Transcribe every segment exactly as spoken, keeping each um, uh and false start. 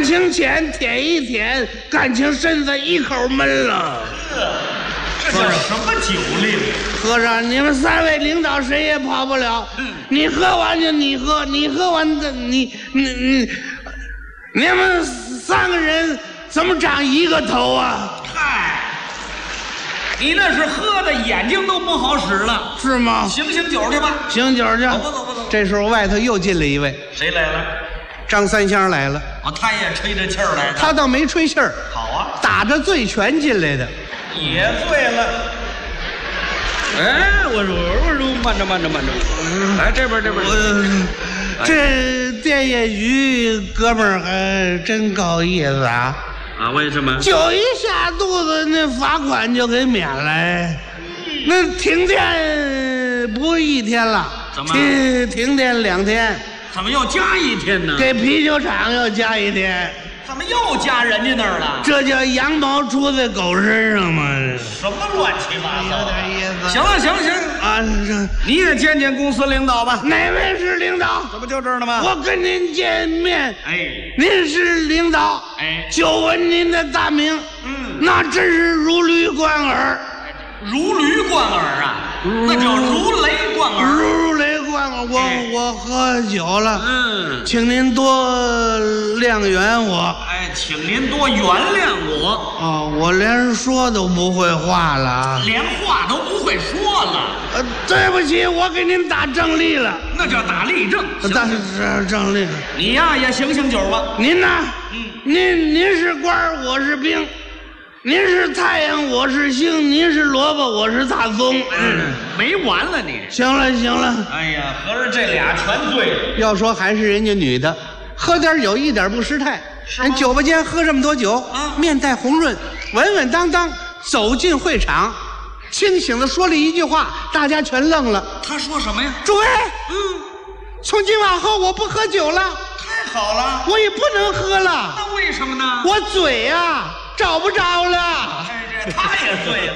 情浅舔一舔，感情深在一口闷了。 这叫什么酒令？ 和尚，你们三位领导谁也跑不了。嗯，你喝完就你喝，你喝完的你你你，你们三个人怎么长一个头啊？ 嗨，你那是喝的眼睛都不好使了， 是吗？ 醒醒酒去吧。 醒酒去。 走不走不走。 这时候外头又进来一位， 谁来了？ 张三香来了。 哦，他也吹着气儿来的。 他倒没吹气儿， 好啊， 打着醉拳进来的。 也醉了。哎，我说我说慢着慢着慢着，来这边这边。 这电业局哥们儿还真够意思啊！ 啊，为什么？ 酒一下肚子，那罚款就给免了。那停电不是一天了？ 怎么？ 停停电两天？ 怎么又加一天呢？ 给啤酒厂又加一天。 怎么又加人家那儿了？ 这叫羊毛出在狗身上吗？ 什么乱七八糟？ 有点意思。 行了行了行了啊，这你也见见公司领导吧。 哪位是领导？ 这不就这儿呢吗？ 我跟您见面。 哎， 您是领导。 哎， 久闻您的大名。 嗯， 那真是如驴贯耳。 如驴贯耳啊，那叫如雷贯耳。 如如雷贯耳，我、哎、我喝酒了， 嗯， 请您多谅原我。 哎，请您多原谅我。 啊、哦，我连说都不会话了啊， 连话都不会说了。 呃，对不起，我给您打正例了。 那叫打例证。 打是正例。 你呀也醒醒酒吧。 您呢？ 嗯， 您您是官，我是兵。您是太阳，我是星；您是萝卜，我是大葱。 嗯，没完了你。 行了行了。 哎呀，合着这俩全醉了。 要说还是人家女的，喝点酒一点不失态。人酒吧间喝这么多酒，啊，面带红润，稳稳当当走进会场，清醒的说了一句话，大家全愣了。 他说什么呀？ 诸位， 嗯， 从今往后我不喝酒了。 太好了。 我也不能喝了。 那为什么呢？ 我嘴呀、啊。找不着了， 哎，这他也醉了。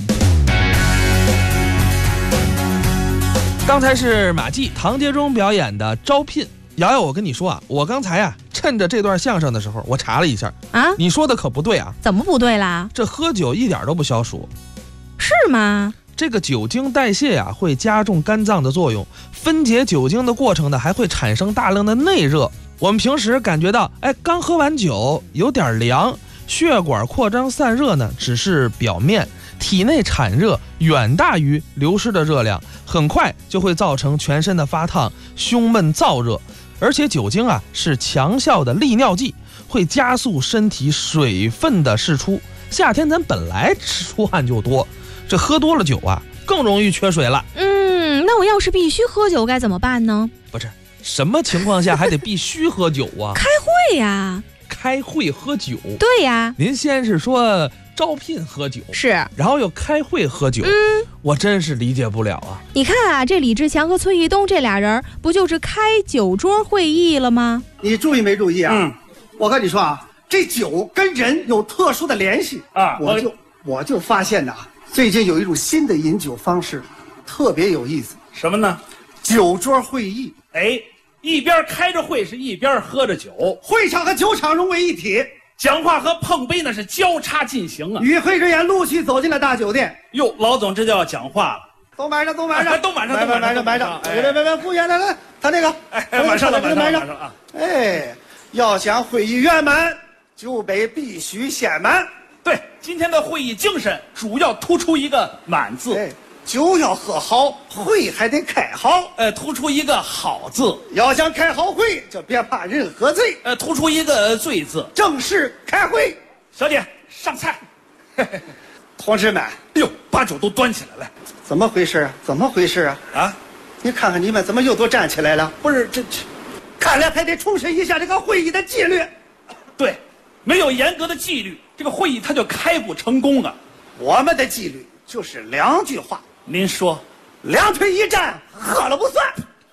刚才是马季、唐杰忠表演的招聘。瑶瑶，我跟你说啊，我刚才啊，趁着这段相声的时候，我查了一下啊，你说的可不对啊。 怎么不对啦？ 这喝酒一点都不消暑， 是吗？ 这个酒精代谢啊，会加重肝脏的作用，分解酒精的过程呢，还会产生大量的内热。我们平时感觉到，哎，刚喝完酒有点凉。血管扩张散热呢，只是表面，体内产热远大于流失的热量，很快就会造成全身的发烫、胸闷燥热。而且酒精啊是强效的利尿剂，会加速身体水分的释出。夏天咱本来出汗就多，这喝多了酒啊，更容易缺水了。 嗯，那我要是必须喝酒该怎么办呢？ 不是，什么情况下还得必须喝酒啊？ 开会呀。 开会喝酒？ 对呀。 您先是说招聘喝酒， 是， 然后又开会喝酒， 嗯， 我真是理解不了啊。 你看啊，这李志强和崔义东这俩人不就是开酒桌会议了吗？ 你注意没注意啊？ 嗯， 我跟你说啊，这酒跟人有特殊的联系啊， 我就我就发现呐，最近有一种新的饮酒方式，特别有意思。 什么呢？ 酒桌会议。 哎，一边开着会是一边喝着酒， 会场和酒场融为一体， 讲话和碰杯那是交叉进行啊。 与会人员陆续走进了大酒店。 哟，老总这就要讲话了， 都买上，都买上， 都买上， 买上，买上，买上！别别别别，服务员来来，他那个， 哎，马上了，马上了，马上啊！ 哎，要想会议圆满，酒杯必须先满。 对，今天的会议精神主要突出一个满字。 哎，酒要喝好，会还得开好。 呃，突出一个好字。 要想开好会，就别怕人喝醉。 呃，突出一个醉字。 正式开会。 小姐，上菜。 同志们， 哎呦，把酒都端起来了。 怎么回事啊？怎么回事啊？ 啊， 你看看你们怎么又都站起来了？ 不是这这， 看来还得重申一下这个会议的纪律。 对，没有严格的纪律，这个会议它就开不成功啊。 我们的纪律就是两句话。 您说， 两腿一站，喝了不算。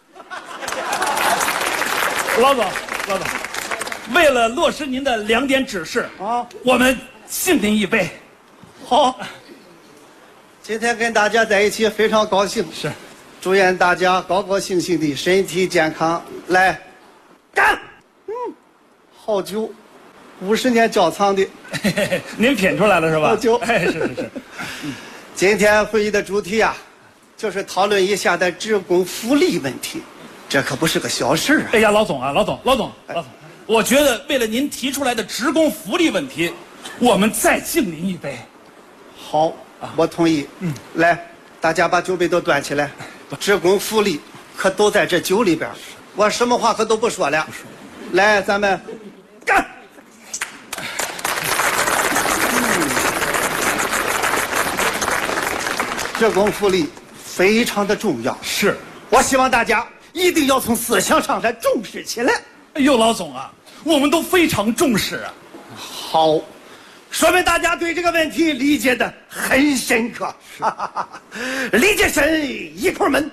老总，老总，为了落实您的两点指示啊，我们敬您一杯。 好，今天跟大家在一起非常高兴， 是， 祝愿大家高高兴兴的，身体健康。来，干！嗯，好酒， 五十年窖藏的。 嘿嘿嘿您品出来了是吧？ 就哎，是是是。 今天会议的主题啊，就是讨论一下的职工福利问题，这可不是个小事啊。 哎呀，老总啊，老总，老总，老总，我觉得为了您提出来的职工福利问题，我们再敬您一杯。 好，我同意。嗯，来，大家把酒杯都端起来。职工福利可都在这酒里边，我什么话可都不说了。来，咱们干！职工福利非常的重要， 是， 我希望大家一定要从思想上来重视起来。 哎呦，老总啊，我们都非常重视啊。 好，说明大家对这个问题理解的很深刻，理解深一口闷。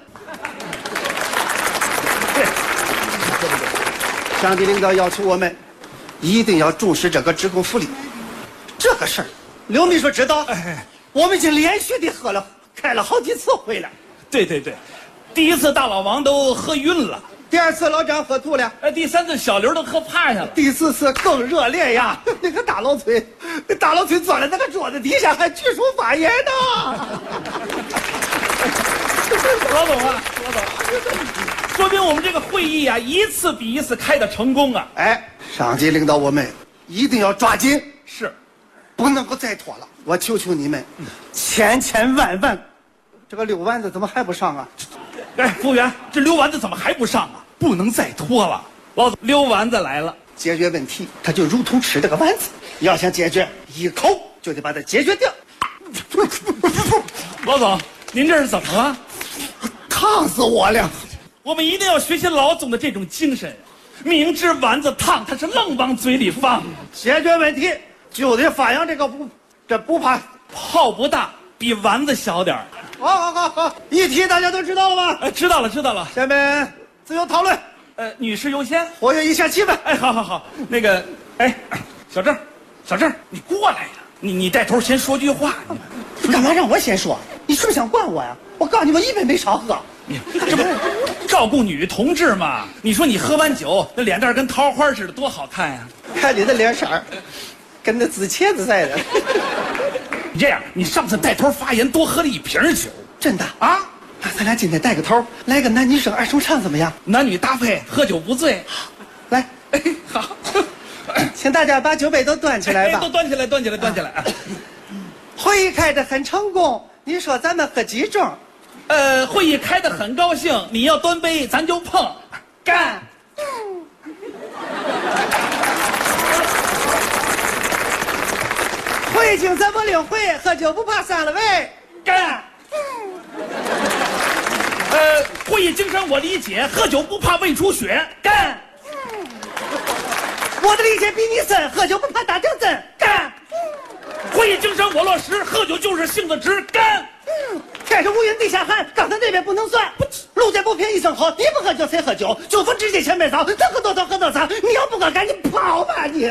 对，上级领导要求我们一定要重视这个职工福利，这个事儿，刘秘书知道， 哎， 我们已经连续的喝了开了好几次会了。 对对对，第一次大老王都喝晕了， 第二次老张喝吐了， 哎，第三次小刘都喝趴下了， 第四次更热烈呀！那个大老崔，那大老崔坐在那个桌子底下还举手发言呢。 老总啊，老总，说明我们这个会议啊，一次比一次开的成功啊！ 哎，上级领导我们一定要抓紧， 是， 不能够再拖了。我求求你们，千千万万，这个溜丸子怎么还不上啊？ 哎，服务员，这溜丸子怎么还不上啊？不能再拖了。老总，溜丸子来了。 解决问题，它就如同吃这个丸子，要想解决，一口就得把它解决掉。 老总，您这是怎么了？ 烫死我了！ 我们一定要学习老总的这种精神，明知丸子烫，他是愣往嘴里放。 解决问题就得发扬这个不，这不怕泡不大，比丸子小点儿。 好好好好，议题大家都知道了吗？ 哎，知道了，知道了。 下面自由讨论， 呃，女士优先。 活跃一下气氛。 哎，好好好，那个，哎，小郑，小郑，你过来呀！你你带头先说句话。 你干嘛让我先说？你是不是想惯我呀？我告诉你，我一杯没少喝。 你这不照顾女同志吗？你说你喝完酒，那脸蛋跟桃花似的，多好看呀！ 看你的脸色儿，跟那紫茄子似的。 你这样，你上次带头发言多喝了一瓶酒， 真的啊？那咱俩今天带个头，来个男女生二重唱怎么样？ 男女搭配，喝酒不醉。 来， 哎，好， 请大家把酒杯都端起来吧。 哎、都端起来，端起来，端起来。啊、 会议开得很成功，你说咱们喝几盅？ 呃，会议开得很高兴，你要端杯，咱就碰，干。 会请咱不领会，喝酒不怕散了胃， 干。呃，会议精神我理解，喝酒不怕胃出血，干。 我的理解比你深，喝酒不怕打吊针，干。 会议精神我落实，喝酒就是性子直，干。 天上乌云地下寒，刚才那边不能算，路见不平一声吼，你不喝酒谁喝酒？酒逢知己千杯少，能喝多少喝多少，你要不喝赶紧跑吧你！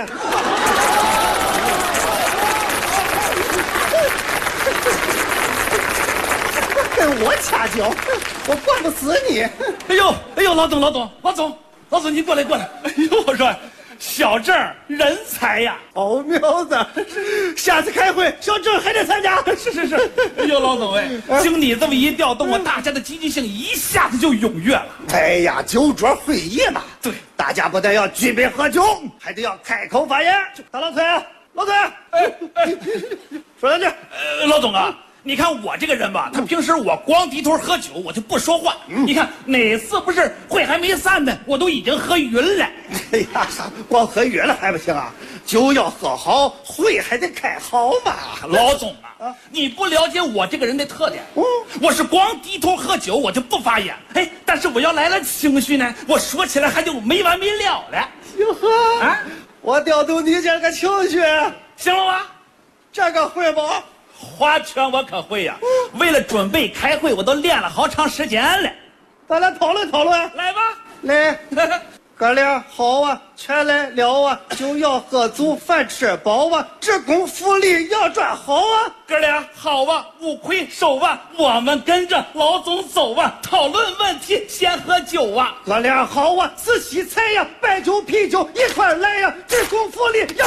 跟我掐酒，我灌不死你！ 哎呦，哎呦，老总，老总，老总，老总，您过来，过来！哎呦，我说，小郑人才呀， 好苗子！下次开会，小郑还得参加。 是是是。哎呦，老总哎，经你这么一调动，我大家的积极性一下子就踊跃了。 哎呀，酒桌会议嘛， 对， 大家不但要举杯喝酒，还得要开口发言。大老崔，老崔，哎哎，说两句。 呃，老总啊。你看我这个人吧，他平时我光低头喝酒，我就不说话。嗯、你看哪次不是会还没散呢，我都已经喝晕了。 哎呀，光喝晕了还不行啊，酒要喝好，会还得开好嘛。 老总啊，啊你不了解我这个人的特点。嗯，我是光低头喝酒，我就不发言。哎，但是我要来了情绪呢，我说起来还就没完没了了。 哟呵，啊，我调动你这个情绪， 行了吧？ 这个会不？ 划拳我可会呀、啊！为了准备开会，我都练了好长时间了。 咱俩讨论讨论， 来吧， 来，哥俩好啊，全来了啊，酒要喝足，饭吃饱啊，职工福利要赚好啊。 哥俩好啊，五魁首啊，我们跟着老总走啊，讨论问题先喝酒啊。 哥俩好啊，仔细菜呀，白酒啤酒一块来呀，职工福利要